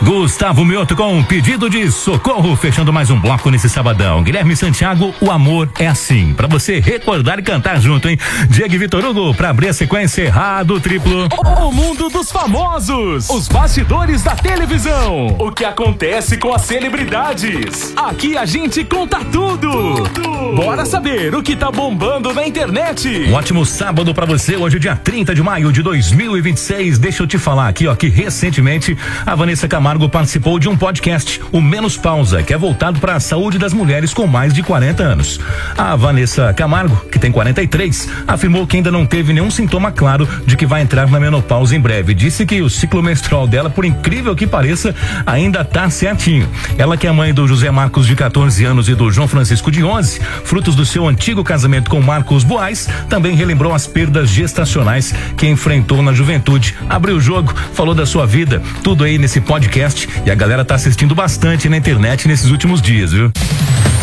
Gustavo Mioto com um pedido de socorro, fechando mais um bloco nesse sabadão. Guilherme Santiago, o amor é assim. Pra você recordar e cantar junto, hein? Diego e Vitor Hugo, pra abrir a sequência errado, triplo. O mundo dos famosos, os bastidores da televisão, o que acontece com as celebridades. Aqui a gente conta tudo. Bora saber o que tá bombando na internet. Um ótimo sábado pra você, hoje é dia 30 de maio de 2026. Deixa eu te falar aqui, ó, que recentemente a Vanessa Camargo participou de um podcast, o Menos Pausa, que é voltado para a saúde das mulheres com mais de 40 anos. A Vanessa Camargo, que tem 43, afirmou que ainda não teve nenhum sintoma claro de que vai entrar na menopausa em breve. Disse que o ciclo menstrual dela, por incrível que pareça, ainda tá certinho. Ela, que é mãe do José Marcos, de 14 anos, e do João Francisco, de 11, frutos do seu antigo casamento com Marcos Boaz, também relembrou as perdas gestacionais que enfrentou na juventude. Abriu o jogo, falou da sua vida, tudo aí nesse podcast, e a galera tá assistindo bastante na internet nesses últimos dias, viu?